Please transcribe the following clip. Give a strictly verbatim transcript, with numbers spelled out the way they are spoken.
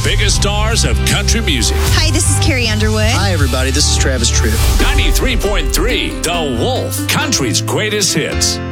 biggest stars of country music. Hi, this is Carrie Underwood. Hi, everybody. This is Travis Tritt. ninety-three point three The Wolf, country's greatest hits.